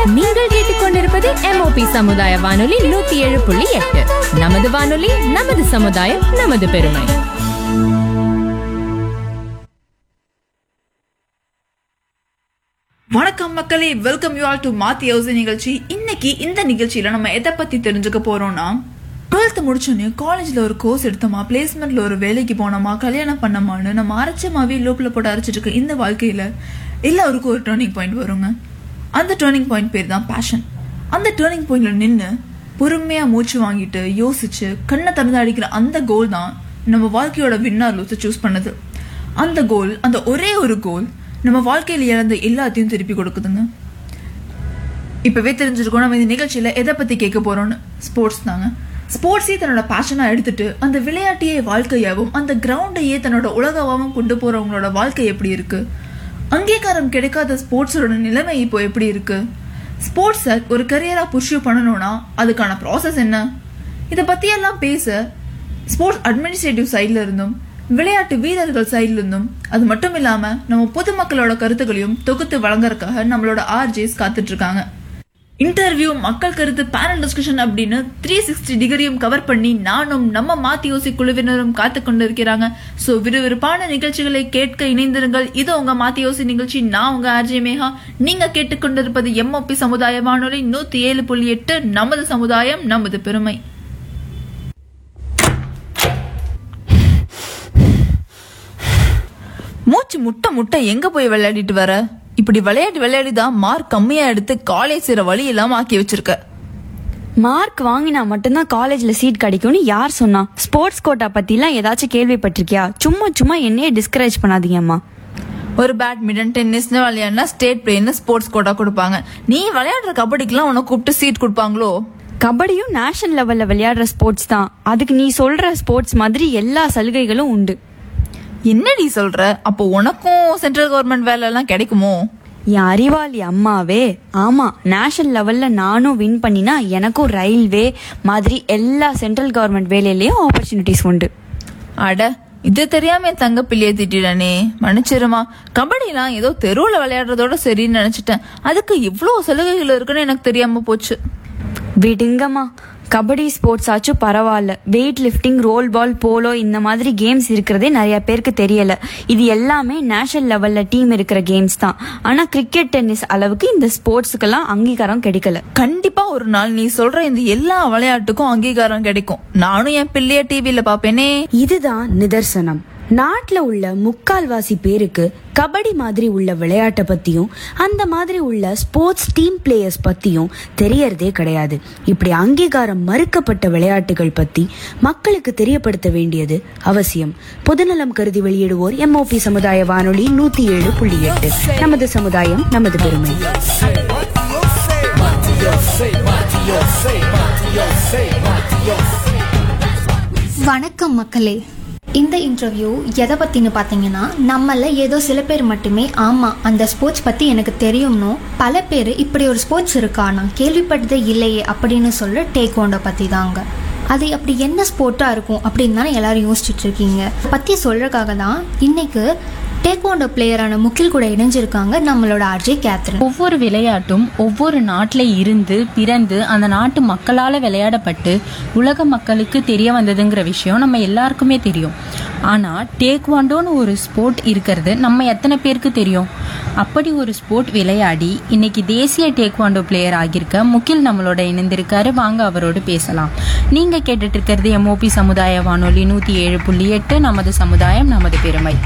நீங்கள் கேட்டுக்கொண்டிருப்பது MOP சமுதாய வானொலி 107.8. நமது வானொலி, நமது சமுதாயம், நமது பெருமை. வணக்கம் மக்களே, வெல்கம் யூ ஆல் டு மாத்தி யோசி நிகழ்ச்சி. இன்னைக்கு இந்த நிகழ்ச்சியில நம்ம எதை பத்தி தெரிஞ்சுக்க போறோம்னா, 12th முடிச்சோன்னே காலேஜ்ல ஒரு கோர்ஸ் எடுத்தோமா, பிளேஸ்மெண்ட்ல ஒரு வேலைக்கு போனோமா, கல்யாணம் பண்ணமான்னு நம்ம அரைச்சமாவே லோப்பில் போட்டு அரைச்சிட்டு இருக்க இந்த வாழ்க்கையில எல்லாருக்கும் ஒரு டேர்னிங் பாயிண்ட் வருங்க. அந்த டேர்னிங் பாயிண்ட் பேர் தான் பேஷன். அந்த டேர்னிங் பாயிண்ட்ல நின்று பொறுமையா மூச்சு வாங்கிட்டு யோசிச்சு கண்ணை திறந்து அடிக்கிற அந்த கோல் தான் நம்ம வாழ்க்கையோட வின்னர் லூஸை சூஸ் பண்ணது. அந்த கோல், அந்த ஒரே ஒரு கோல் நம்ம வாழ்க்கையில இழந்த எல்லாத்தையும் திருப்பி கொடுக்குதுங்க. இப்பவே தெரிஞ்சிருக்கோம் நம்ம இந்த நிகழ்ச்சியில எதை பத்தி கேட்க போறோம்னு. ஸ்போர்ட்ஸ் தாங்க. ஸ்போர்ட்ஸே தன்னோட பேஷனா எடுத்துட்டு அந்த விளையாட்டையே வாழ்க்கையாவும் அந்த கிரவுண்டையே தன்னோட உலகமாவும் கொண்டு போறவங்களோட வாழ்க்கை எப்படி இருக்கு? அங்கீகாரம் கிடைக்காத ஸ்போர்ட்ஸோட நிலைமை இப்போ எப்படி இருக்கு? ஸ்போர்ட்ஸை ஒரு கரியரா புர்ஷியூ பண்ணணும்னா அதுக்கான ப்ராசஸ் என்ன? இதை பத்தியெல்லாம் பேச ஸ்போர்ட்ஸ் அட்மினிஸ்ட்ரேட்டிவ் சைட்ல இருந்தும் விளையாட்டு வீரர்கள் சைட்ல இருந்தும், அது மட்டும் இல்லாம நம்ம பொதுமக்களோட கருத்துக்களையும் தொகுத்து வழங்குறதுக்காக நம்மளோட ஆர்ஜேஸ் காத்துட்டு இருக்காங்க. இன்டர்வியூ, மக்கள் கருத்து, பேனல் டிஸ்கஷன் அப்படின்னு 360 டிகிரியும் கவர் பண்ணி நானும் நம்ம மாத்தி யோசி குழுவினரும் காத்து கொண்டு இருக்கிறாங்க. ஸோ விறுவிறுப்பான நிகழ்ச்சிகளை கேட்க இணைந்திருங்கள். இது உங்க மாத்தி யோசி நிகழ்ச்சி. நான் உங்க ஆர்ஜே மேகா. நீங்க கேட்டுக்கொண்டிருப்பது MOP சமுதாய வானொலி 107.8. நமது சமுதாயம், நமது பெருமை. மூச்சு முட்டை முட்டை எங்க போய் விளையாடிட்டு வர? இப்படி விளையாடிதான் மார்க் கம்மியா எடுத்து காலேஜ் சேர வழி இல்லாம ஆக்கி வச்சிருக்க. மார்க் வாங்கினா மட்டும்தான் காலேஜ்ல சீட் கிடைக்கும்னு யார் சொன்னா? ஸ்போர்ட்ஸ் கோட்டா பத்திலாம் ஏதாச்சும் கேள்விப்பட்டிருக்கியா? சும்மா என்னையே டிஸ்கரேஜ் பண்ணாதீங்கம்மா. ஒரு பேட்மிண்டன், டென்னிஸ்னு விளையாடினா ஸ்டேட் பிளேன்னு ஸ்போர்ட்ஸ் கோட்டா கொடுப்பாங்க. நீ விளையாடுற கபடிக்கெல்லாம் உனக்கு கூப்பிட்டு சீட் கொடுப்பாங்களோ? கபடியும் நேஷனல் லெவல்ல விளையாடுற ஸ்போர்ட்ஸ் தான். அதுக்கு நீ சொல்ற ஸ்போர்ட்ஸ் மாதிரி எல்லா சலுகைகளும் உண்டு. என்ன நீ சொல்ற? அப்போ உனக்கும் சென்ட்ரல் கவர்மெண்ட் வேலை எல்லாம் கிடைக்குமோ? என் அறிவாளி அம்மாவே. ஆமா, நேஷனல் லெவல்ல நானும் வின் பண்ணினா எனக்கும் ரயில்வே மாதிரி எல்லா சென்ட்ரல் கவர்மெண்ட் வேலையிலயும் ஆப்பர்ச்சுனிட்டிஸ் உண்டு. அட, இது தெரியாம என் தங்க பிள்ளைய திட்டிடனே, மன்னிச்சிருமா. கபடிலாம் ஏதோ தெருவுல விளையாடுறதோட சரின்னு நினைச்சிட்டேன். அதுக்கு இவ்வளவு சலுகைகள் இருக்குன்னு எனக்கு தெரியாம போச்சு. விடுங்கம்மா, கபடி ஸ்போர்ட்ஸ் ஆச்சும் பரவாயில்ல. வெயிட் லிஃப்டிங், ரோல் பால், போலோ இந்த மாதிரி கேம்ஸ் இருக்கிறதே நிறைய பேருக்கு தெரியல. இது எல்லாமே நேஷனல் லெவல்ல டீம் இருக்கிற கேம்ஸ் தான். ஆனா கிரிக்கெட், டென்னிஸ் அளவுக்கு இந்த ஸ்போர்ட்ஸுக்கெல்லாம் அங்கீகாரம் கிடைக்கல. கண்டிப்பா ஒரு நாள் நீ சொல்ற இந்த எல்லா விளையாட்டுக்கும் அங்கீகாரம் கிடைக்கும். நானும் என் பிள்ளைய டிவில பாப்பேனே. இதுதான் நிதர்சனம். நாட்டுல உள்ள முக்கால்வாசி பேருக்கு கபடி மாதிரி உள்ள விளையாட்டை பத்தியும் அந்த மாதிரி உள்ள ஸ்போர்ட்ஸ் டீம் பிளேயர்ஸ் பத்தியும் தெரியறதே கிடையாது. இப்படி அங்கீகாரம் மறுக்கப்பட்ட விளையாட்டுகள் பத்தி மக்களுக்கு தெரியப்படுத்த வேண்டியது அவசியம். பொதுநலம் கருதி வெளியிடுவோர் MOP சமுதாய வானொலி 107.8. நமது சமுதாயம், நமது பெருமை. வணக்கம் மக்களே. இந்த இன்டர்வியூ எதை பற்றின்னு பார்த்தீங்கன்னா, நம்மள ஏதோ சில பேர் மட்டுமே ஆமாம் அந்த ஸ்போர்ட்ஸ் பற்றி எனக்கு தெரியும்னோ, பல பேர் இப்படி ஒரு ஸ்போர்ட்ஸ் இருக்கா நான் கேள்விப்பட்டதே இல்லையே அப்படின்னு சொல்ல டேக்வாண்டோ பற்றி தாங்க. அது அப்படி என்ன ஸ்போர்ட்டாக இருக்கும் அப்படின்னு தானே எல்லாரும் யோசிச்சுட்டு இருக்கீங்க. பற்றி சொல்கிறதுக்காக தான் இன்னைக்கு டேக்வாண்டோ பிளேயரான முகில் கூட இணைஞ்சிருக்காங்க நம்மளோட ஆர்ஜே கேத்ரின். ஒவ்வொரு விளையாட்டும் ஒவ்வொரு நாட்டில் இருந்து பிறந்து அந்த நாட்டு மக்களால் விளையாடப்பட்டு உலக மக்களுக்கு தெரிய வந்ததுங்கிற விஷயம் நம்ம எல்லாருக்குமே தெரியும். ஆனால் டேக்வாண்டோன்னு ஒரு ஸ்போர்ட் இருக்கிறது நம்ம எத்தனை பேருக்கு தெரியும்? அப்படி ஒரு ஸ்போர்ட் விளையாடி இன்னைக்கு தேசிய டேக்வாண்டோ பிளேயர் ஆகியிருக்க முகில் நம்மளோட இணைந்திருக்காரு. வாங்க அவரோடு பேசலாம். நீங்க கேட்டுட்டு இருக்கிறது MOP சமுதாய வானொலி 107.8. நமது சமுதாயம், நமது பெருமை.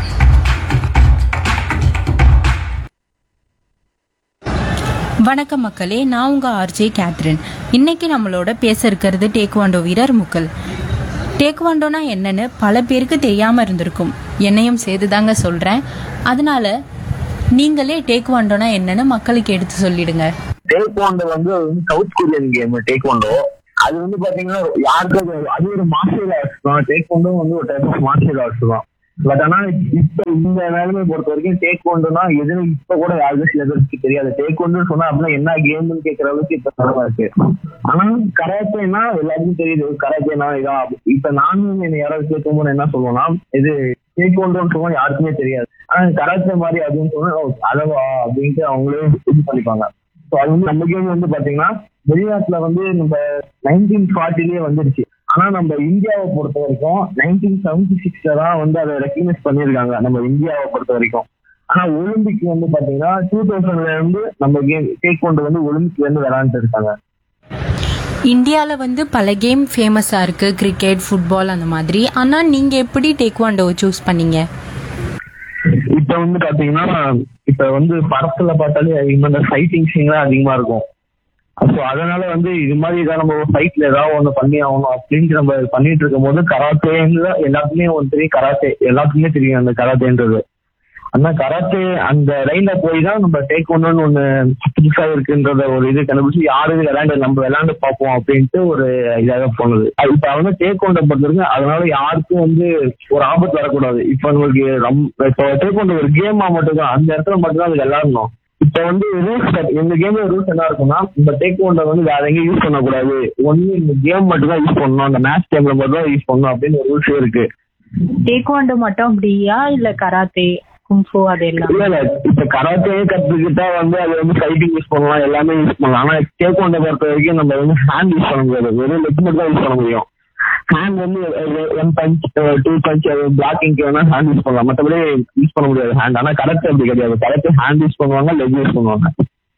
வணக்கம் மக்களே, நான் உங்க ஆர்ஜே கேத்ரின். இன்னைக்கு நம்மளோட பேச இருக்கிறது டேக்வாண்டோ வீரர் முகில். டேக்வாண்டோனா என்னன்னு பல பேருக்கு தெரியாம இருந்திருக்கும், என்னையும் சேர்த்துதாங்க சொல்றேன். அதனால நீங்களே டேக்வாண்டோனா என்னன்னு மக்களுக்கு எடுத்து சொல்லிடுங்க. டேக்வாண்டோ வந்து சவுத் கொரியன் கேம். டேக்வாண்டோ அது வந்து பாத்தீங்கன்னா யாருக்கு அது ஒரு மார்ஷியல் ஆர்ட்ஸ் தான். டேக்வாண்டோ வந்து ஒரு டைப் ஆஃப் மார்ஷியல் ஆர்ட்ஸ் தான். பட் ஆனா இப்ப இந்த நிலைமை பொறுத்த வரைக்கும் டேக்வாண்டோனா எதுவும் இப்ப கூட யாருக்கும் சில பேருக்கு தெரியாது. டேக்வாண்டோ சொன்னா அப்படின்னா என்ன கேம்னு கேட்கற அளவுக்கு இப்ப தரமா இருக்கு. ஆனா கராத்தேனா எல்லாருக்கும் தெரியுது. கராத்தேனா இதான். இப்ப நானும் என்ன யாராவது கேட்கும்போது என்ன சொல்லுவோம்னா, இது டேக்வாண்டோன்னு சொன்னா யாருக்குமே தெரியாது. ஆனா கராத்தே மாதிரி அதுன்னு சொன்னா அதவா அப்படின்ட்டு அவங்களே இது பண்ணிப்பாங்க. ஸோ அது வந்து நம்ம கேம் வந்து பாத்தீங்கன்னா வெளிநாட்டுல வந்து நம்ம 1940 வந்துருச்சு. ஆனா நம்ம இந்தியாவை பொறுத்த வரைக்கும் 1976 தான் வந்து அதை ரெக்கக்னைஸ் பண்ணியிருக்காங்க நம்ம இந்தியாவை பொறுத்த வரைக்கும். ஆனா ஒலிம்பிக் வந்து பாத்தீங்கன்னா 2000ல இருந்து நம்ம கேம் டேக்வாண்டோ வந்து ஒலிம்பிக்ல இருந்து விளையாண்டு இருக்காங்க. இந்தியாவில் வந்து பல கேம் ஃபேமஸாக இருக்குது, கிரிக்கெட், ஃபுட்பால் அந்த மாதிரி. ஆனால் நீங்கள் எப்படி டேக்வாண்டோவை சூஸ் பண்ணீங்க? இப்ப வந்து பாத்தீங்கன்னா இப்ப வந்து படத்துல பார்த்தாலே அதிகமா இந்த ஃபைட்டிங் சீன்லாம் அதிகமா இருக்கும். ஸோ அதனால வந்து இது மாதிரி ஏதாவது நம்ம ஃபைட்ல ஏதாவது ஒண்ணு பண்ணி ஆகணும் அப்படின்ட்டு நம்ம பண்ணிட்டு இருக்கும் போது கராத்தே எல்லாத்துக்குமே ஒன்று தெரியும். கராத்தே எல்லாத்துக்குமே தெரியும் அந்த கராத்தேன்றது. அந்த கராத்தே அந்த லைன்ல போய் தான் நம்ம டேக்வாண்டோன்னு ஒண்ணு புதுசா இருக்குன்றத ஒரு இது கண்டுபிடிச்சு யாரு நம்ம விளையாண்டு பார்ப்போம் அப்படின்ட்டு ஒரு இதாக போனது. இப்ப வந்து டேக்வாண்டோ பொறுத்தவரைக்கும் அதனால யாருக்கும் வந்து ஒரு ஆபத்து வரக்கூடாது. இப்ப நம்மளுக்கு இப்போ டேக்வாண்டோ ஒரு கேமா மட்டும் தான், அந்த இடத்துல மட்டும் தான் அது விளையாடணும். இப்ப வந்து ரூல்ஸ் எங்க கேம்ல ரூல்ஸ் என்ன இருக்குன்னா, இந்த டேக்வாண்டோ வந்து வேற எங்கேயும் யூஸ் பண்ணக்கூடாது, ஒன்லி இந்த கேம் மட்டும் தான் யூஸ் பண்ணணும், அந்த மேட்ச் டைம்ல மட்டும் தான் யூஸ் பண்ணணும் அப்படின்னு ஒரு ரூல்ஸே இருக்கு. டேக்வாண்டோ மட்டும் அப்படியா இல்ல கராத்தே குங்ஃபூ அதெல்லாம்? இல்ல இப்ப கராத்தே கத்துக்கிட்டா வந்து அது வந்து ஃபைட்டிங் யூஸ் பண்ணலாம், எல்லாமே யூஸ் பண்ணலாம். ஆனா டேக்வாண்டோ பொறுத்த வரைக்கும் நம்ம வந்து ஹேண்ட் யூஸ் பண்ண முடியாது, வெறும் லெக் மட்டும் தான் யூஸ் பண்ண முடியும். ஹேண்ட் வந்து 1 பஞ்ச் 2 பஞ்ச் பிளாக்கிங்க்கு வேணா ஹேண்ட் யூஸ் பண்ணலாம், மற்றபடி யூஸ் பண்ண முடியாது ஹேண்ட். ஆனா கராத்தே அப்படி கிடையாது, கராத்தே ஹேண்ட் யூஸ் பண்ணுவாங்க, லெக் யூஸ் பண்ணுவாங்க.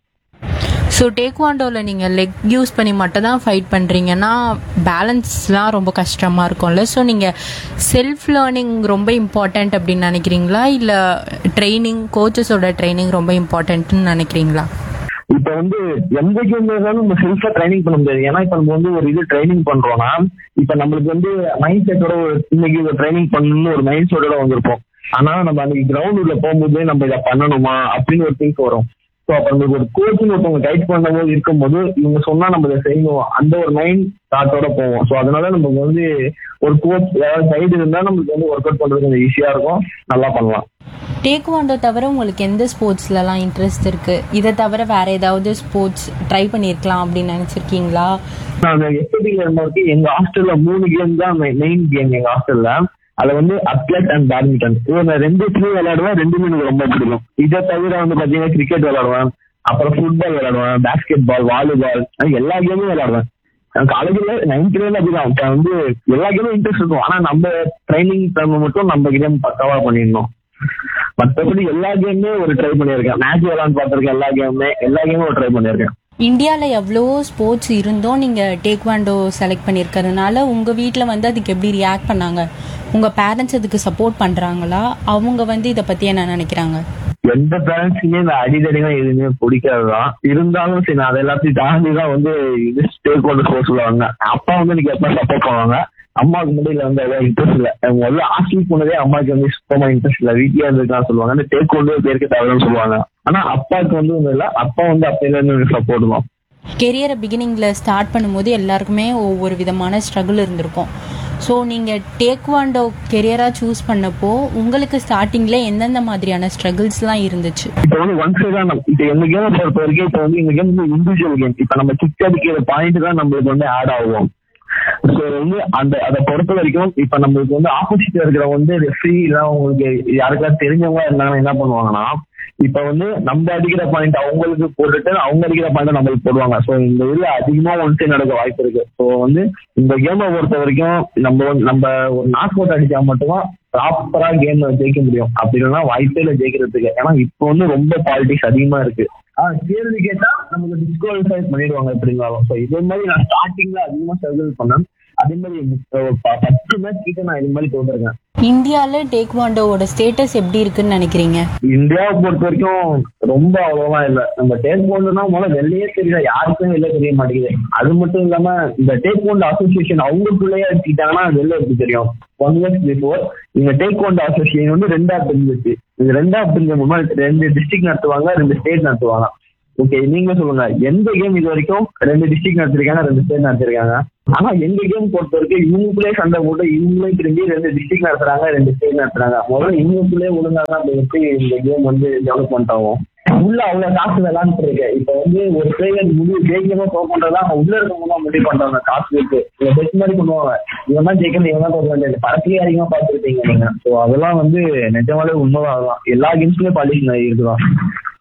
ஸோ டேக்வாண்டோவில் நீங்கள் லெக் யூஸ் பண்ணி மட்டும் தான் ஃபைட் பண்ணுறீங்கன்னா பேலன்ஸ்லாம் ரொம்ப கஷ்டமாக இருக்கும்ல. ஸோ நீங்கள் செல்ஃப் லேர்னிங் ரொம்ப இம்பார்ட்டண்ட் அப்படின்னு நினைக்கிறீங்களா, இல்லை ட்ரைனிங் கோச்சஸோட ட்ரைனிங் ரொம்ப இம்பார்ட்டன்ட்னு நினைக்கிறீங்களா? இப்ப வந்து எந்த கேம்ல இருந்தாலும் நம்ம செல்ஃபா ட்ரைனிங் பண்ண முடியாது. ஏன்னா இப்ப நம்ம வந்து ஒரு இது ட்ரைனிங் பண்றோம்னா இப்ப நம்மளுக்கு வந்து மைண்ட் செட்டோட இன்னைக்கு ஒரு ட்ரைனிங் பண்ணணும்னு ஒரு மைண்ட் செட்டோட வந்திருப்போம். ஆனா நம்ம அன்னைக்கு கிரவுண்ட் உள்ள போகும்போது நம்ம இதை பண்ணணுமா அப்படின்னு ஒரு திங்க் வரும். ஸோ அப்ப நம்மளுக்கு ஒரு கோச்சிங் ஒருத்தவங்க கைட் பண்ணும் போது இருக்கும்போது இவங்க சொன்னா நம்ம இதை செய்யணும் அந்த ஒரு மைண்ட் தாட்டோட போவோம். ஸோ அதனால நமக்கு வந்து ஒரு கோச் ஏதாவது கைடு இருந்தா நம்மளுக்கு வந்து ஒர்க் அவுட் பண்றது கொஞ்சம் ஈஸியா இருக்கும், நல்லா பண்ணலாம். டேக்வாண்டோ தவிர உங்களுக்கு எந்த ஸ்போர்ட்ஸ்லலாம் இன்ட்ரெஸ்ட் இருக்கு? இதை தவிர வேற ஏதாவது ஸ்போர்ட்ஸ் ட்ரை பண்ணிருக்கலாம் அப்படின்னு நினைச்சிருக்கீங்களா? நான் எஸ்பிடில இருந்தவருக்கு எங்க ஹாஸ்டல்ல 3 கேம் தான் மெயின் கேம் எங்க ஹாஸ்டல்ல. அதுல வந்து அத்லெட் அண்ட் பேட்மிண்டன், நான் 2 விளையாடுவேன், 2மே எனக்கு ரொம்ப பிடிக்கும். இதை தவிர வந்து பாத்தீங்கன்னா கிரிக்கெட் விளையாடுவேன், அப்புறம் ஃபுட்பால் விளையாடுவேன், பேஸ்கெட் பால், வாலிபால், எல்லா கேமும் விளையாடுவேன். காலேஜ்ல 9th அப்படிதான் வந்து எல்லா கேமும் இன்ட்ரெஸ்ட் இருக்கும். ஆனா நம்ம ட்ரைனிங் டைம் மட்டும் நம்ம கேம் பக்காவா பண்ணிடணும். மற்றபடி எல்லா கேமுமே ஒரு ட்ரை பண்ணியிருக்கேன், மேட்ச் விளையாண்டு பார்த்திருக்கேன், எல்லா கேமும் ஒரு ட்ரை பண்ணியிருக்கேன். இந்தியாவில் எவ்வளோ ஸ்போர்ட்ஸ் இருந்தும் நீங்கள் டேக்வாண்டோ செலக்ட் பண்ணியிருக்கிறதுனால உங்கள் வீட்டில் வந்து அதுக்கு எப்படி ரியாக்ட் பண்ணாங்க? உங்கள் பேரண்ட்ஸ் அதுக்கு சப்போர்ட் பண்ணுறாங்களா? அவங்க வந்து இதை பற்றி என்ன நினைக்கிறாங்க? எந்த பேரண்ட்ஸுமே இந்த அடிதடிலாம் எதுவுமே பிடிக்காதுதான். இருந்தாலும் சரி நான் அதை எல்லாத்தையும் தாண்டி தான் வந்து இது டேக்வாண்டோ போக சொல்லுவாங்க. அப்பா வந்து எனக்கு எப்போ சப்போர்ட் பண்ணுவாங்க, அம்மாவுக்கு முடியல வந்து அவ்வளோ இன்ட்ரெஸ்ட் இல்லை. அவங்க வந்து ஹாஸ்டல் போனதே அம்மாவுக்கு வந்து சுத்தமா இன்ட்ரெஸ்ட் இல்லை, வீட்லயே இருந்துருக்கான்னு சொல்லுவாங்க. அந்த டேக்வாண்டோ பேருக்கு தேவைன்னு சொல்லுவாங்க. ஆனா அப்பாவுக்கு வந்து ஒன்றும் இல்லை, அப்பா வந்து அப்பையில இருந்து சப்போர்ட் தான். கெரியரை பிகினிங்கில் ஸ்டார்ட் பண்ணும்போது எல்லாருக்குமே ஒவ்வொரு விதமான ஸ்ட்ரகிள் இருந்திருக்கும். ஸோ நீங்கள் டேக்வாண்டோ கெரியராக சூஸ் பண்ணப்போ உங்களுக்கு ஸ்டார்டிங்கில் எந்தெந்த மாதிரியான ஸ்ட்ரகிள்ஸ்லாம் இருந்துச்சு? இப்போ வந்து ஒன் சைட் தான் இப்போ எங்க கேமை பொறுத்த வரைக்கும் இப்போ வந்து எங்க கேம் வந்து இண்டிவிஜுவல் கேம். இப்போ நம்ம கிக் அடிக்கிற பாயிண்ட் தான் நம்மளுக்கு வந்து ஆட் ஆகும். ஸோ வந்து அதை பொறுத்த வரைக்கும் இப்போ நம்மளுக்கு வந்து ஆப்போசிட்ல இருக்கிறவங்க வந்து ரெஃப்ரி இல்லை உங்களுக்கு யாருக்காவது தெரிஞ்சவங்க இருந்தாங்கன்னா என்ன பண்ணுவாங்கன்னா இப்ப வந்து நம்ம அடிக்கிற பாயிண்ட் அவங்களுக்கு போட்டுட்டு அவங்க அடிக்கிற பாயிண்ட் நம்மளுக்கு போடுவாங்க. ஸோ இந்த இதுல அதிகமா ஒன் சைடு நடக்க வாய்ப்பு இருக்கு. ஸோ வந்து இந்த கேமை பொறுத்த வரைக்கும் நம்ம ஒரு நாக் அவுட் அடிச்சா மட்டும்தான் ப்ராப்பரா கேம் ஜெயிக்க முடியும், அப்படி இல்லைன்னா வாய்ப்பே இல்லை ஜெயிக்கிறதுக்கு. ஏன்னா இப்போ வந்து ரொம்ப பாலிடிக்ஸ் அதிகமா இருக்கு. கேள்வி கேட்டா நமக்கு டிஸ்குவாலிஃபை பண்ணிடுவாங்க எப்படி இருந்தாலும். ஸோ இதே மாதிரி நான் ஸ்டார்டிங்ல அதிகமா ஸ்ட்ரகிள் பண்ணேன். அதே மாதிரி 10 மேட்ச் கிட்ட நான் இது மாதிரி தோத்துருக்கேன். இந்தியாவில் டேக்வாண்டோவோட ஸ்டேட்டஸ் எப்படி இருக்குன்னு நினைக்கிறீங்க? இந்தியாவை பொறுத்த வரைக்கும் ரொம்ப அவ்வளவா இல்லை. நம்ம டேக்வாண்டோனா முதல்ல வெளியே தெரியல, யாருக்கும் வெளியே தெரிய மாட்டேங்குது. அது மட்டும் இல்லாம இந்த டேக்வாண்டோ அசோசியேஷன் அவங்களுக்குள்ளேயே எடுத்துக்கிட்டாங்கன்னா வெளில எப்படி தெரியும். 1 year பிஃபோர் இந்த டேக்வாண்டோ அசோசியேஷன் வந்து 2ஆ பிரிஞ்சிச்சு. இது 2ஆ பிரிஞ்ச முன்னாடி 2 டிஸ்ட்ரிக்ட் நடத்துவாங்க, 2 ஸ்டேட் நடத்துவாங்க. ஓகே, நீங்க சொல்லுங்க எந்த கேம் இது வரைக்கும் 2 டிஸ்ட்ரிக்ட் நடத்திருக்காங்க, 2 ஸ்டேட் நடத்திருக்காங்க. ஆனா எங்க கேம் பொறுத்த வரைக்கும் இவங்களுக்குள்ளே சண்டை போட்டு இவங்களே திரும்பி 2 டிஸ்ட்ரிக்ட் நடத்துறாங்க, 2 ஸ்டேட் நடத்துறாங்க. முதல்ல இவங்களுக்குள்ளே ஒழுங்காதான் எப்படி இந்த கேம் வந்து டெவலப்மெண்ட் ஆகும். உள்ள அவ்வளவு காசு விளாண்டு இருக்கு. இப்ப வந்து ஒரு பிளேயர் முடிவு ஜெயிக்கமா தோக்கன்றதா உள்ள இருக்கவங்க முடிவு பண்றாங்க. காசு இருக்கு இவங்க பெஸ்ட் மாதிரி பண்ணுவாங்க, இவன் தான் ஜெயிக்கணும், இவன் தான் தோக்க வேண்டியது. படத்துலயே அதிகமா பார்த்துருப்பீங்க நீங்க. ஸோ அதெல்லாம் வந்து நிஜமாலே உண்மைதான். அதெல்லாம் எல்லா கேம்ஸ்லயும் பாலிடிக்ஸ் இருக்குதான்.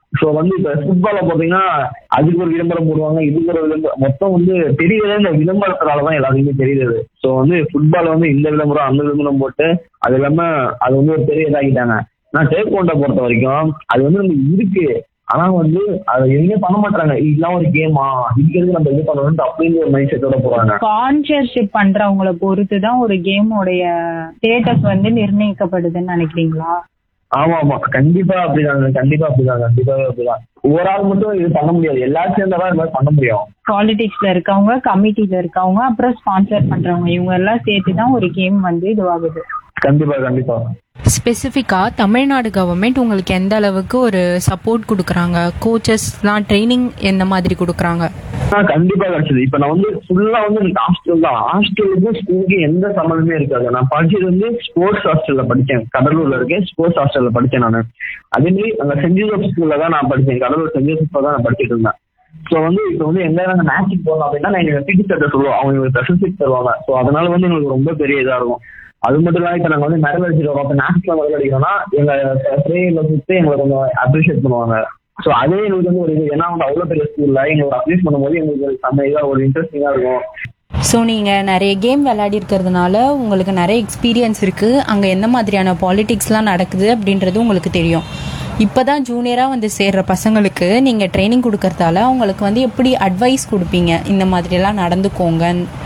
ஸோ வந்து இப்ப ஃபுட்பால பாத்தீங்கன்னா அதுக்கு ஒரு விளம்பரம் போடுவாங்க, இதுக்கு ஒரு விளம்பரம், மொத்தம் வந்து தெரியவே இந்த விளம்பரத்தினாலதான் எல்லாருக்குமே தெரியுது. ஸோ வந்து ஃபுட்பால் வந்து இந்த விளம்பரம் அந்த விளம்பரம் போட்டு அது இல்லாம அது வந்து ஒரு பெரிய இதாகிட்டாங்க. நான் டேக்வாண்டோ பொறுத்த வரைக்கும் அது வந்து நமக்கு இருக்கு, ஆனா வந்து அதை எதுவுமே பண்ண மாட்டாங்க. இதெல்லாம் ஒரு கேமா, இதுக்கு எதுக்கு நம்ம இது பண்ணணும் அப்படின்னு ஒரு மைண்ட் செட்டோட போறாங்க. ஸ்பான்சர்ஷிப் பண்றவங்களை பொறுத்துதான் ஒரு கேமோடைய ஸ்டேட்டஸ் வந்து நிர்ணயிக்கப்படுதுன்னு நினைக்கிறீங்களா? ஆமா ஆமா, கண்டிப்பா அப்படிதாங்க, கண்டிப்பாவே அப்படிதான். ஒரு ஆள் மட்டும் இது பண்ண முடியாது, எல்லாரும் சேர்ந்தாதான் இது மாதிரி பண்ண முடியும். பாலிடிக்ஸ்ல இருக்கவங்க, கமிட்டில இருக்கவங்க, அப்புறம் ஸ்பான்சர் பண்றவங்க, இவங்க எல்லாம் சேர்த்துதான் ஒரு கேம் வந்து இதுவாகுது. கண்டிப்பா. ஸ்பெசிஃபிக்காக தமிழ்நாடு கவர்மெண்ட் உங்களுக்கு எந்த அளவுக்கு ஒரு சப்போர்ட் கொடுக்குறாங்க? கோச்சஸ்லாம் ட்ரைனிங் எந்த மாதிரி கொடுக்குறாங்க? கண்டிப்பா கிடைச்சது. இப்ப நான் வந்து ஃபுல்லா வந்து எனக்கு ஹாஸ்டல் தான். ஹாஸ்டலுக்கும் ஸ்கூலுக்கு எந்த சம்மந்தமே இருக்காது. நான் படிச்சது வந்து ஸ்போர்ட்ஸ் ஹாஸ்டல்ல படிச்சேன், கடலூர்ல இருக்கேன். ஸ்போர்ட்ஸ் ஹாஸ்டல்ல படிச்சேன் நான். அதே மாதிரி அங்க சென்ட் ஜோசப் ஸ்கூல்ல தான் நான் படிச்சேன், கடலூர் சென்ட் ஜோசப்ல தான் நான் படிச்சுட்டு இருந்தேன். ஸோ வந்து இப்போ வந்து எங்க நாங்கள் மேட்சுக்கு போகலாம் அப்படின்னா நான் எங்களுக்கு பிடி சட்டை சொல்லுவோம், அவங்க எங்களுக்கு ஸ்பெஷல் தருவாங்க. ஸோ அதனால வந்து எங்களுக்கு ரொம்ப பெரிய இதா இருக்கும். அது மட்டும் இல்லாம இப்ப நாங்க வந்து மெடல் அடிச்சிட்டு வரோம், அப்ப நேஷனல் மெடல் அடிக்கிறோம்னா எங்க ட்ரெயின்ல சுத்தி எங்களை கொஞ்சம் அப்ரிஷியேட் பண்ணுவாங்க. ஸோ அதே எங்களுக்கு வந்து ஒரு இது, ஏன்னா வந்து அவ்வளவு பெரிய ஸ்கூல்ல எங்களுக்கு அப்ரிஷியேட் பண்ணும்போது எங்களுக்கு அந்த இதா ஒரு இன்ட்ரெஸ்டிங்கா இருக்கும். ஸோ நீங்கள் நிறைய கேம் விளையாடி இருக்கிறதுனால உங்களுக்கு நிறைய எக்ஸ்பீரியன்ஸ் இருக்குது, அங்கே எந்த மாதிரியான பாலிடிக்ஸ்லாம் நடக்குது அப்படின்றது உங்களுக்கு தெரியும். இப்போ தான் ஜூனியராக வந்து சேர்கிற பசங்களுக்கு நீங்கள் ட்ரைனிங் கொடுக்கறதால அவங்களுக்கு வந்து எப்படி அட்வைஸ் கொடுப்பீங்க, இந்த மாதிரியெல்லாம் நடந்துக்கோங்க?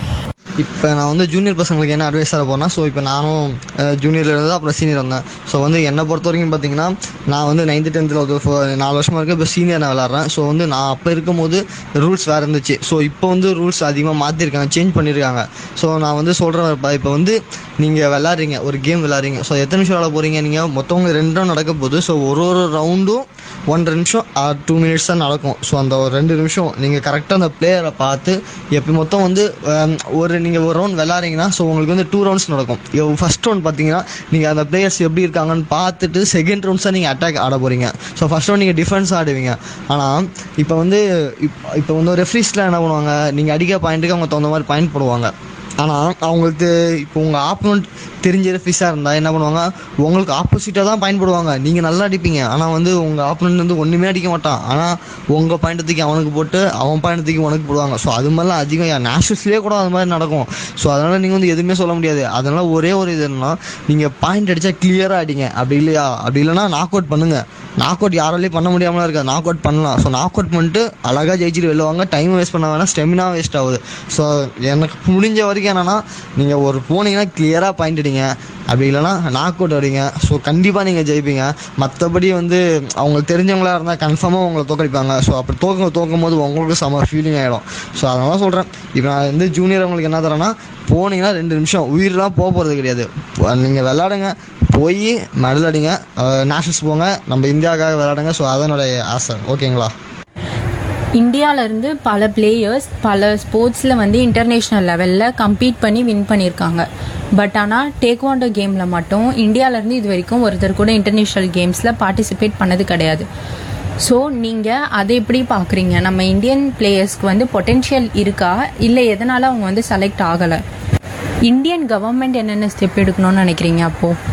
இப்போ நான் வந்து ஜூனியர் பசங்களுக்கு என்ன அட்வைஸ் தர போகிறேன்னா, ஸோ இப்போ நானும் ஜூனியரில் இருந்து அப்புறம் சீனியர் வந்தேன். ஸோ வந்து என்னை பொறுத்த வரைக்கும் பார்த்தீங்கன்னா, நான் வந்து 9th 10th ஒரு 4 வருஷமாக இருக்கேன். இப்போ சீனியர் நான் விளாட்றேன். ஸோ வந்து நான் அப்போ இருக்கும்போது ரூல்ஸ் வேறு இருந்துச்சு. ஸோ இப்போ வந்து ரூல்ஸ் அதிகமாக மாற்றிருக்காங்க, சேஞ்ச் பண்ணியிருக்காங்க. ஸோ நான் வந்து சொல்கிறேன், இப்போ வந்து நீங்கள் விளாட்றீங்க, ஒரு கேம் விளாட்றீங்க. ஸோ எத்தனை நிமிஷம் விளாட போகிறீங்க? நீங்கள் மொத்தவங்க 2 ரவுண்ட் நடக்க போகுது. ஸோ ஒரு ரவுண்டும் 1.5 நிமிஷம் 2 மினிட்ஸ் தான் நடக்கும். ஸோ அந்த ஒரு 2 நிமிஷம் நீங்கள் கரெக்டாக அந்த பிளேயரை பார்த்து, எப்போ மொத்தம் வந்து நீங்கள் ஒரு ரவுண்ட் விளாட்றீங்கன்னா, ஸோ உங்களுக்கு வந்து 2 ரவுண்ட்ஸ் நடக்கும். ஃபர்ஸ்ட் ரவுண்ட் பார்த்தீங்கன்னா நீங்கள் அந்த பிளேயர்ஸ் எப்படி இருக்காங்கன்னு பார்த்துட்டு செகண்ட் ரவுண்ட்ஸ் தான் நீங்கள் அட்டாக் ஆட போகிறீங்க. ஸோ ஃபர்ஸ்ட் ரவுண்ட் நீங்கள் டிஃபென்ஸ் ஆடுவீங்க. ஆனால் இப்போ வந்து ரெஃப்ரீஸ்லாம் என்ன பண்ணுவாங்க, நீங்கள் அடிக்க பாயிண்ட்டுக்கு அவங்க தகுந்த மாதிரி பாயிண்ட் போடுவாங்க. ஆனால் அவங்களுக்கு இப்போ உங்கள் ஆப்போனண்ட் தெரிஞ்ச ரெஃப்ரீஸாக இருந்தால் என்ன பண்ணுவாங்க, உங்களுக்கு ஆப்போசிட்டாக தான் பாயிண்ட் போடுவாங்க. நீங்கள் நல்லா அடிப்பீங்க, ஆனால் வந்து உங்கள் ஆப்போனண்ட் வந்து ஒன்றுமே அடிக்க மாட்டான். ஆனால் உங்கள் பாயிண்டத்துக்கு அவனுக்கு போட்டு அவன் பாயிண்டத்துக்கு உனக்கு போடுவாங்க. ஸோ அது மாதிரிலாம் அதிகம் நேஷனல்ஸ்லேயே கூட அது மாதிரி நடக்கும். ஸோ அதனால் நீங்கள் வந்து எதுவுமே சொல்ல முடியாது. அதனால் ஒரே ஒரு இது என்னன்னா, நீங்கள் பாயிண்ட் அடித்தா கிளியராக அடிங்க. அப்படி இல்லைன்னா நாக் அவுட் பண்ணுங்கள். நாக் அவுட் யாராலையும் பண்ண முடியாமலாம் இருக்காது, நாக் அவுட் பண்ணலாம். ஸோ நாக் அவுட் பண்ணிட்டு அழகாக ஜெயிச்சுட்டு வெல்லுவாங்க. டைம் வேஸ்ட் பண்ண வேணாம், ஸ்டெமினா வேஸ்ட் ஆகுது. ஸோ எனக்கு முடிஞ்ச வரைக்கும் என்னென்னா, நீங்கள் ஒரு போனீங்கன்னா கிளியராக பாயிண்ட் அடிங்க, அப்படி இல்லைனா நாக் அவுட் அடிங்க. ஸோ கண்டிப்பாக நீங்கள் ஜெயிப்பீங்க. மற்றபடி வந்து அவங்களுக்கு தெரிஞ்சவங்களாக இருந்தால் கன்ஃபார்மாக உங்களை தோக்கடிப்பாங்க. ஸோ அப்படி தோக்கும் போது உங்களுக்கு செம ஃபீலிங் ஆகிடும். ஸோ அதனால சொல்கிறேன், இப்போ நான் வந்து ஜூனியர் அவங்களுக்கு என்ன தரேன்னா, போனீங்கன்னா 2 நிமிஷம் உயிரெலாம் போகிறது கிடையாது. நீங்கள் விளாடுங்க, போய் மெடல் அடிங்க, நேஷனல்ஸ் போங்க, நம்ம இந்தியாவுக்காக விளையாடுங்க. ஸோ அதனுடைய ஆசை. ஓகேங்களா? இந்தியாவிலேருந்து பல பிளேயர்ஸ் பல ஸ்போர்ட்ஸில் வந்து இன்டர்நேஷ்னல் லெவலில் கம்பீட் பண்ணி வின் பண்ணியிருக்காங்க. பட் ஆனால் டேக்வாண்டோ கேமில் மட்டும் இந்தியாவிலேருந்து இது வரைக்கும் ஒருத்தர் கூட இன்டர்நேஷ்னல் கேம்ஸில் பார்ட்டிசிபேட் பண்ணது கிடையாது. ஸோ நீங்கள் அதை எப்படி பார்க்குறீங்க? நம்ம இந்தியன் பிளேயர்ஸ்க்கு வந்து பொட்டென்ஷியல் இருக்கா, இல்லை எதனால் அவங்க வந்து செலக்ட் ஆகலை? இந்தியன் கவர்மெண்ட் என்னென்ன ஸ்டெப் எடுக்கணும்னு நினைக்கிறீங்க? அப்போது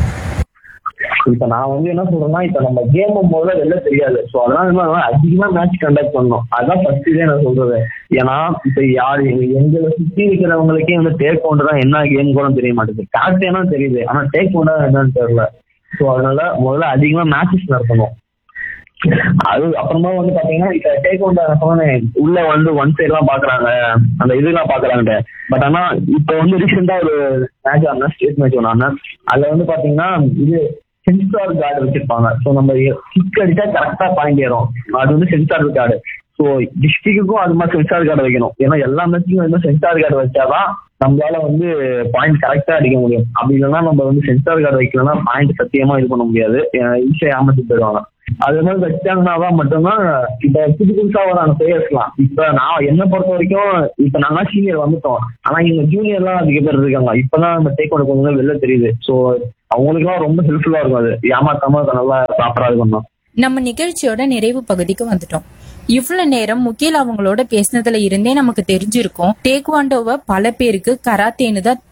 இப்ப நான் வந்து என்ன சொல்றேன்னா, இப்ப நம்ம கேம் போது எல்லாம் தெரியாது. ஸோ அதனால அதிகமா மேட்ச் கண்டக்ட் பண்ணணும். அதுதான் ஃபர்ஸ்ட் இதே நான் சொல்றது. ஏன்னா இப்ப யாரு எங்களை சுத்தி இருக்கிறவங்களுக்கே வந்து டேக் கவுண்டர் தான் என்ன கேம் கூட தெரிய மாட்டேங்குது. கார்டேனா தெரியுது, ஆனா டேக் கவுண்டர் என்னன்னு தெரியல. ஸோ அதனால முதல்ல அதிகமா மேட்சஸ் நடத்தணும். அது அப்புறமா வந்து பாத்தீங்கன்னா, இப்ப டேக் கவுண்டர் உள்ள வந்து ஒன் சைட் எல்லாம் பாக்குறாங்க, அந்த இதெல்லாம் பாக்குறாங்க. பட் ஆனா இப்ப வந்து ரீசெண்டா ஒரு மேட்ச் ஆனா ஸ்டேட் மேட்ச் ஒன்று ஆனா அதுல வந்து பாத்தீங்கன்னா இது சென்சார் கார்டு வச்சிருப்பாங்க. ஸோ நம்ம கிக் அடிச்சா கரெக்டா பாயிண்ட் ஏறும். அது வந்து சென்சார் கார்டு. ஸோ டிஸ்ட்ரிக்ட்டுக்கும் அது மாதிரி சென்சார் கார்டு வைக்கணும். ஏன்னா எல்லா மேட்சுக்கும் வந்து சென்சார் கார்டு வச்சாதான் நம்மளால வந்து பாயிண்ட் கரெக்டா அடிக்க முடியும். அப்படி இல்லைன்னா நம்ம வந்து சென்சார் கார்டு வைக்கலன்னா பாயிண்ட் சத்தியமா இது பண்ண முடியாது, ஈஸியா ஏமாத்தி போயிடுவாங்க. அது மாதிரி வச்சாங்கன்னாதான் மட்டும்தான் இப்ப புதுசா வராங்க பிளேயர்ஸ்லாம். இப்ப நான் என்ன பொறுத்த வரைக்கும் இப்ப நாங்க சீனியர் வந்துட்டோம், ஆனா இங்க ஜூனியர் எல்லாம் அதிக பேர் இருக்காங்க. இப்பதான் நம்ம டேக் கவுண்டர் கொஞ்சம் வெளில தெரியுது. ஸோ அவங்களுக்கு எல்லாம் ரொம்ப ஹெல்ப்ஃபுல்லா இருக்கும். அது ஏமாத்தாம நல்லா ப்ராப்பரா இருக்கணும். நம்ம நிகழ்ச்சியோட நிறைவு பகுதிக்கு வந்துட்டோம். இவ்வளவு நேரம் முக்கிய அவங்களோட பேசினதுல இருந்தே நமக்கு தெரிஞ்சிருக்கும், டேக்வாண்டோவை பல பேருக்கு கராத்தேன்னு தான்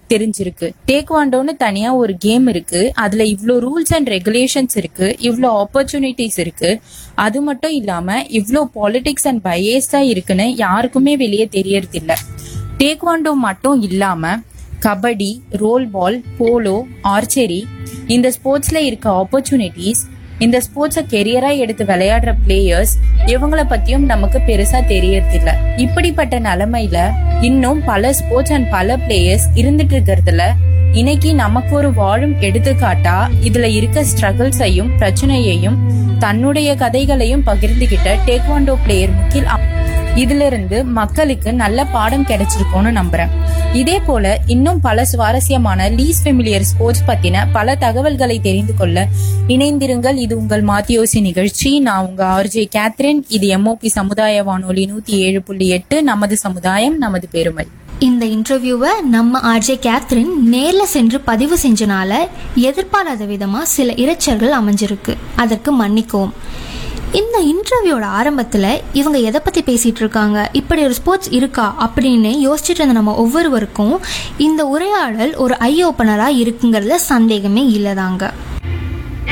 தெரிஞ்சிருக்கு. டேக்வாண்டோன்னு தனியா ஒரு கேம் இருக்கு, அதுல இவ்ளோ ரூல்ஸ் அண்ட் ரெகுலேஷன்ஸ் இருக்கு, இவ்ளோ ஆப்பர்ச்சுனிட்டிஸ் இருக்கு. அது மட்டும் இல்லாம இவ்ளோ பாலிடிக்ஸ் அண்ட் பயஸா இருக்குன்னு யாருக்குமே வெளியே தெரியறது இல்ல. டேக்வாண்டோ மட்டும் இல்லாம கபடி, ரோல் பால், போலோ, ஆர்ச்சரி இந்த ஸ்போர்ட்ஸ்ல இருக்க ஆப்பர்ச்சுனிட்டிஸ், இந்த ஸ்போர்ட்ஸை கெரியரா எடுத்து விளையாடுற பிளேயர்ஸ் இவங்கள பத்தியும் நமக்கு பெருசா தெரியறது இல்ல. இப்படிப்பட்ட நிலைமையில இன்னும் பல ஸ்போர்ட்ஸ் அண்ட் பல பிளேயர்ஸ் இருந்துட்டு இருக்கிறதுல இன்னைக்கு நமக்கு ஒரு வாழும் எடுத்துக்காட்டா இதுல இருக்க ஸ்ட்ரகிள்ஸையும் பிரச்சனையையும் தன்னுடைய கதைகளையும் பகிர்ந்துகிட்ட டேக்வாண்டோ பிளேயர் முகில் இதுல இருந்து மக்களுக்கு நல்ல பாடம் கிடைச்சிருக்கும்னு நம்புறேன். இதே போல இன்னும் பல சுவாரஸ்யமான லீஸ் ஃபெமிலியர் ஸ்போர்ட்ஸ் பத்தின பல தகவல்களை தெரிந்து கொள்ள இணைந்திருங்கள். இது உங்கள் மாத்தியோசி நிகழ்ச்சி. நான் உங்க ஆர்ஜே கேத்ரின். இது MOP சமுதாய வானொலி 107.8. நமது சமுதாயம் நமது பெருமை. இந்த இன்டர்வியூவை நம்ம ஆர்ஜே கேத்ரின் நேர்ல சென்று பதிவு செஞ்சனால எதிர்பாராத விதமா சில இரைச்சல்கள் அமைஞ்சிருக்கு, அதற்கு மன்னிக்கவும். இந்த இன்டர்வியூட ஆரம்பத்துல இவங்க எதை பத்தி பேசிட்டு இருக்காங்க, இப்படி ஒரு ஸ்போர்ட்ஸ் இருக்கா அப்படின்னு யோசிச்சுட்டு இருந்த நம்ம ஒவ்வொருவருக்கும் இந்த உரையாடல் ஒரு ஐ ஓப்பனரா இருக்குங்கிறதுல சந்தேகமே இல்லதாங்க.